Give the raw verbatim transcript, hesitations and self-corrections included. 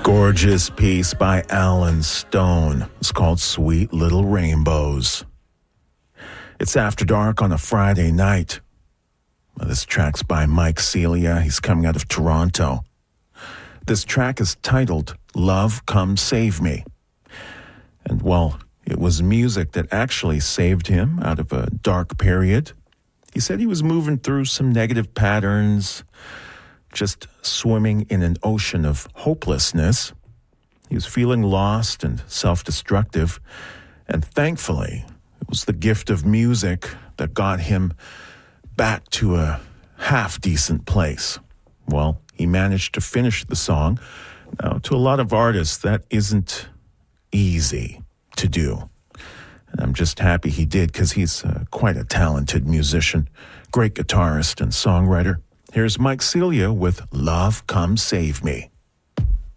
Gorgeous piece by Alan Stone. It's called Sweet Little Rainbows. It's After Dark on a Friday night. This track's by Mike Celia. He's coming out of Toronto. This track is titled Love Come Save Me. And well, it was music that actually saved him out of a dark period. He said he was moving through some negative patterns, just swimming in an ocean of hopelessness. He was feeling lost and self-destructive, and thankfully, it was the gift of music that got him back to a half-decent place. Well, he managed to finish the song. Now, to a lot of artists, that isn't easy to do. And I'm just happy he did, because he's uh, quite a talented musician, great guitarist and songwriter. Here's Mike Celia with Love Come Save Me.